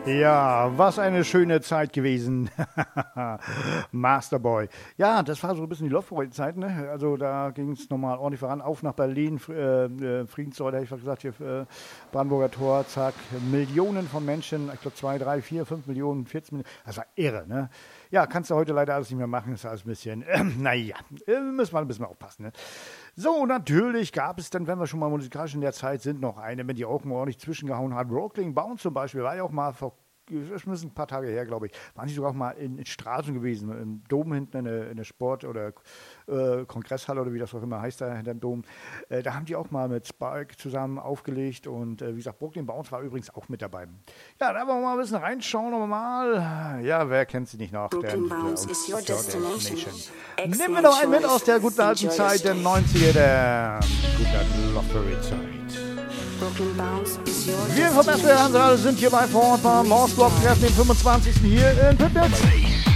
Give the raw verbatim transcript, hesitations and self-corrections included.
Ja, was eine schöne Zeit gewesen. Masterboy. Ja, das war so ein bisschen die Loveboy-Zeit, ne? Also da ging es nochmal ordentlich voran. Auf nach Berlin, äh, Friedenstor, da hätte ich gesagt, hier äh, Brandenburger Tor, zack. Millionen von Menschen, ich glaube zwei, drei, vier, fünf Millionen, vierzehn Millionen. Das war irre, ne? Ja, kannst du heute leider alles nicht mehr machen, ist alles ein bisschen, äh, naja, äh, müssen wir ein bisschen aufpassen, ne? So, natürlich gab es dann, wenn wir schon mal musikalisch in der Zeit sind, noch eine, wenn die auch mal ordentlich zwischengehauen hat. Brooklyn Bound zum Beispiel, war ja auch mal vor, das ist ein paar Tage her, glaube ich, waren die sogar auch mal in, in Straßen gewesen, im Dom hinten in der, in der Sport- oder äh, Kongresshalle oder wie das auch immer heißt, da hinter dem Dom. Äh, da haben die auch mal mit Spike zusammen aufgelegt und äh, wie gesagt, Brooklyn Bounce war übrigens auch mit dabei. Ja, da wollen wir mal ein bisschen reinschauen, aber mal. Ja, wer kennt sie nicht noch? Brooklyn Bounce is your destination. Nehmen wir noch einen mit aus der guten alten Zeit der neunziger, der guten alten Loveboy-Zeit. Wir von S W R sind hier bei vor Ort beim Morse Block Treffen, den fünfundzwanzigsten hier in Püttnitz.